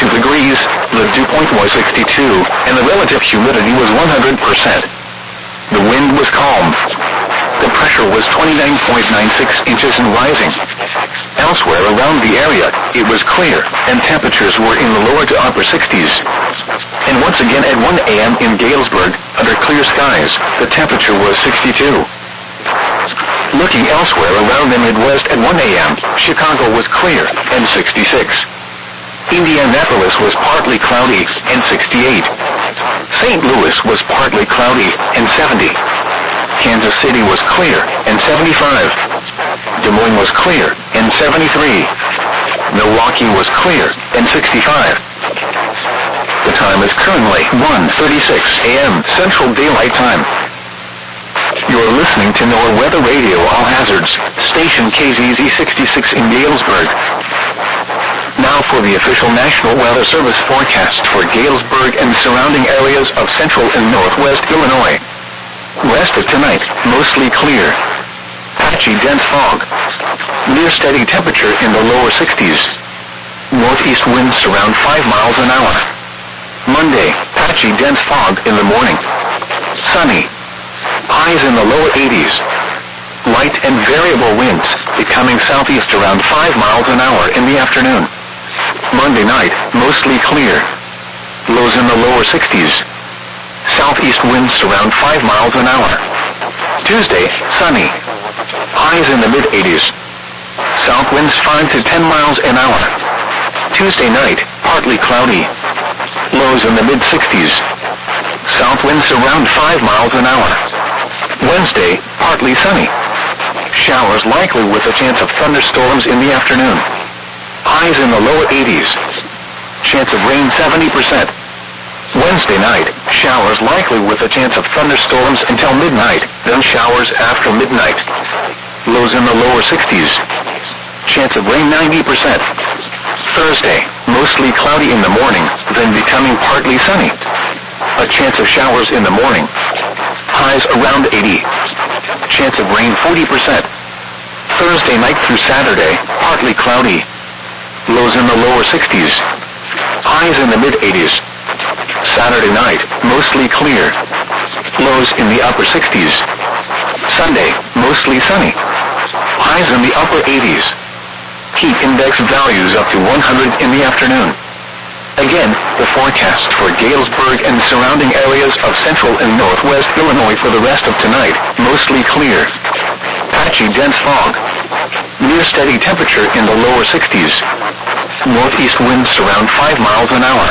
degrees, the dew point was 62, and the relative humidity was 100%. The wind was calm. The pressure was 29.96 inches and rising. Elsewhere around the area, it was clear, and temperatures were in the lower to upper 60s. And once again at 1 a.m. in Galesburg, under clear skies, the temperature was 62. Looking elsewhere around the Midwest at 1 a.m., Chicago was clear, and 66. Indianapolis was partly cloudy, and 68. St. Louis was partly cloudy, and 70. Kansas City was clear, and 75. Des Moines was clear, and 73. Milwaukee was clear, and 65. The time is currently 1:36 a.m. Central Daylight Time. You're listening to NOAA Weather Radio All Hazards, station KZZ 66 in Galesburg. Now for the official National Weather Service forecast for Galesburg and surrounding areas of central and northwest Illinois. Rest of tonight, mostly clear. Patchy dense fog. Near steady temperature in the lower 60s. Northeast winds around 5 miles an hour. Monday, patchy dense fog in the morning. Sunny. Highs in the lower 80s. Light and variable winds, becoming southeast around 5 miles an hour in the afternoon. Monday night, mostly clear. Lows in the lower 60s. Southeast winds around 5 miles an hour. Tuesday, sunny. Highs in the mid-80s. South winds 5 to 10 miles an hour. Tuesday night, partly cloudy. Lows in the mid-60s. South winds around 5 miles an hour. Wednesday, partly sunny. Showers likely with a chance of thunderstorms in the afternoon. Highs in the lower 80s. Chance of rain 70%. Wednesday night, showers likely with a chance of thunderstorms until midnight, then showers after midnight. Lows in the lower 60s. Chance of rain 90%. Thursday, mostly cloudy in the morning, then becoming partly sunny. A chance of showers in the morning. Highs around 80. Chance of rain 40%. Thursday night through Saturday, partly cloudy. Lows in the lower 60s. Highs in the mid-80s. Saturday night, mostly clear. Lows in the upper 60s. Sunday, mostly sunny. Highs in the upper 80s. Heat index values up to 100 in the afternoon. Again, the forecast for Galesburg and surrounding areas of central and northwest Illinois for the rest of tonight, mostly clear. Patchy dense fog. Near steady temperature in the lower 60s. Northeast winds around 5 miles an hour.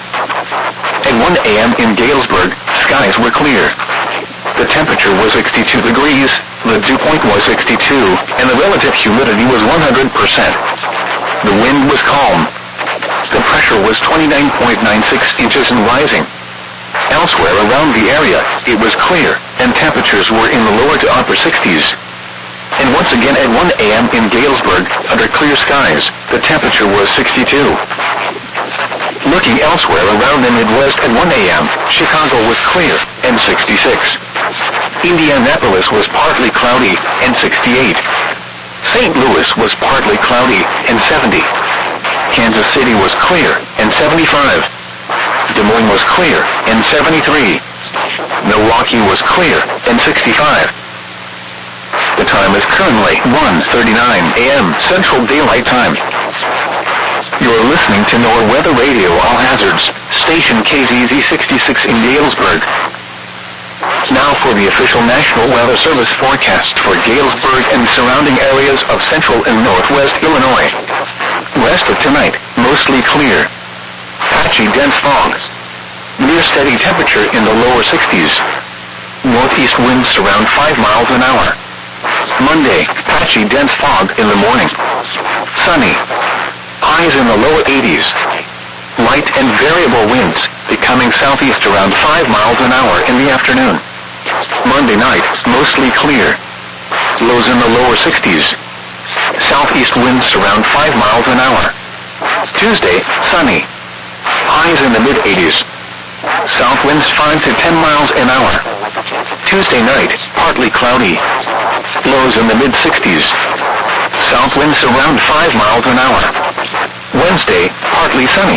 At 1 a.m. in Galesburg, skies were clear. The temperature was 62 degrees, the dew point was 62, and the relative humidity was 100%. The wind was calm. The pressure was 29.96 inches and rising. Elsewhere around the area, it was clear, and temperatures were in the lower to upper 60s. And once again at 1 a.m. in Galesburg, under clear skies, the temperature was 62. Looking elsewhere around the Midwest at 1 a.m., Chicago was clear, and 66. Indianapolis was partly cloudy, and 68. St. Louis was partly cloudy, and 70. Kansas City was clear, and 75. Des Moines was clear, and 73. Milwaukee was clear, and 65. The time is currently 1:39 a.m. Central Daylight Time. You're listening to NOAA Weather Radio All Hazards, station KZZ 66 in Galesburg. Now for the official National Weather Service forecast for Galesburg and surrounding areas of central and northwest Illinois. Rest of tonight, mostly clear. Patchy dense fog. Near steady temperature in the lower 60s. Northeast winds around 5 miles an hour. Monday, patchy dense fog in the morning. Sunny. Highs in the lower 80s. Light and variable winds, becoming southeast around 5 miles an hour in the afternoon. Monday night, mostly clear. Lows in the lower 60s. Southeast winds around 5 miles an hour. Tuesday, sunny. Highs in the mid-80s. South winds 5 to 10 miles an hour. Tuesday night, partly cloudy. Lows in the mid-60s. South winds around 5 miles an hour. Wednesday, partly sunny.